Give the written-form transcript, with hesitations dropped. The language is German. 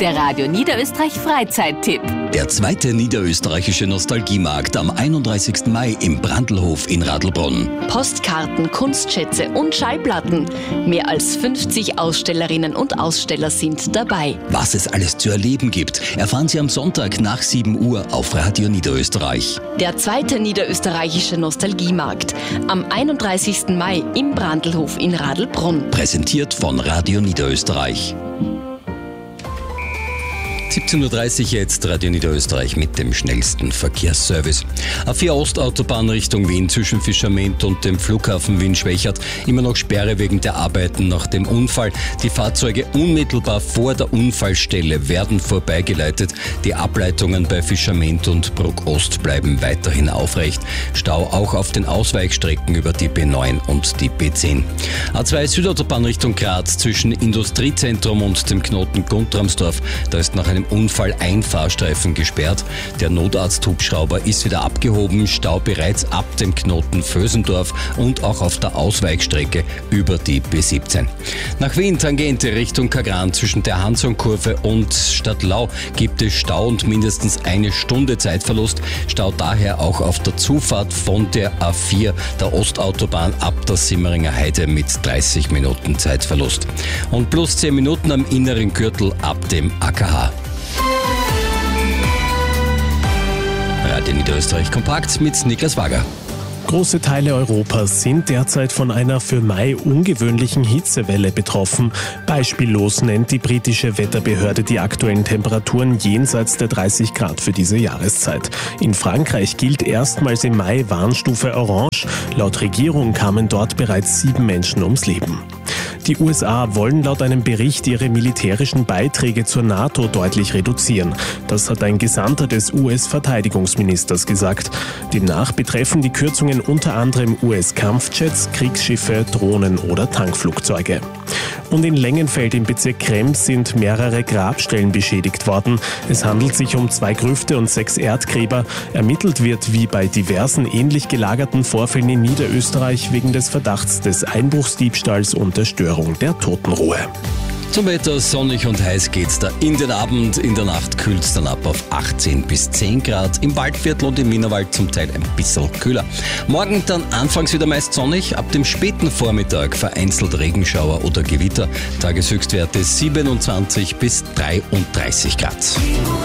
der Radio Niederösterreich Freizeittipp. Der zweite niederösterreichische Nostalgiemarkt am 31. Mai im Brandlhof in Radlbrunn. Postkarten, Kunstschätze und Schallplatten. Mehr als 50 Ausstellerinnen und Aussteller sind dabei. Was es alles zu erleben gibt, erfahren Sie am Sonntag nach 7 Uhr auf Radio Niederösterreich. Der zweite niederösterreichische Nostalgiemarkt am 31. Mai im Brandlhof in Radlbrunn. Präsentiert von Radio Niederösterreich. 17.30 Uhr jetzt, Radio Niederösterreich mit dem schnellsten Verkehrsservice. A4 Ostautobahn Richtung Wien zwischen Fischament und dem Flughafen Wien-Schwächert. Immer noch Sperre wegen der Arbeiten nach dem Unfall. Die Fahrzeuge unmittelbar vor der Unfallstelle werden vorbeigeleitet. Die Ableitungen bei Fischament und Bruck Ost bleiben weiterhin aufrecht. Stau auch auf den Ausweichstrecken über die B9 und die B10. A2 Südautobahn Richtung Graz zwischen Industriezentrum und dem Knoten Guntramsdorf. Da ist nach einem Unfall ein Fahrstreifen gesperrt. Der Notarzt-Hubschrauber ist wieder abgehoben. Stau bereits ab dem Knoten Vösendorf und auch auf der Ausweichstrecke über die B17. Nach Wien Tangente Richtung Kagran zwischen der Hansonkurve und Stadtlau gibt es Stau und mindestens eine Stunde Zeitverlust. Stau daher auch auf der Zufahrt von der A4 der Ostautobahn ab der Simmeringer Heide mit 30 Minuten Zeitverlust. Und plus 10 Minuten am inneren Gürtel ab dem AKH. Radio Niederösterreich kompakt mit Niklas Wager. Große Teile Europas sind derzeit von einer für Mai ungewöhnlichen Hitzewelle betroffen. Beispiellos nennt die britische Wetterbehörde die aktuellen Temperaturen jenseits der 30 Grad für diese Jahreszeit. In Frankreich gilt erstmals im Mai Warnstufe Orange. Laut Regierung kamen dort bereits 7 Menschen ums Leben. Die USA wollen laut einem Bericht ihre militärischen Beiträge zur NATO deutlich reduzieren. Das hat ein Gesandter des US-Verteidigungsministers gesagt. Demnach betreffen die Kürzungen unter anderem US-Kampfjets, Kriegsschiffe, Drohnen oder Tankflugzeuge. Und in Lengenfeld im Bezirk Krems sind mehrere Grabstellen beschädigt worden. Es handelt sich um 2 Grüfte und 6 Erdgräber. Ermittelt wird wie bei diversen ähnlich gelagerten Vorfällen in Niederösterreich wegen des Verdachts des Einbruchsdiebstahls und der Störung der Totenruhe. Zum Wetter, sonnig und heiß geht's da in den Abend. In der Nacht kühlt's dann ab auf 18 bis 10 Grad. Im Waldviertel und im Wienerwald zum Teil ein bisschen kühler. Morgen dann anfangs wieder meist sonnig. Ab dem späten Vormittag vereinzelt Regenschauer oder Gewitter. Tageshöchstwerte 27 bis 33 Grad.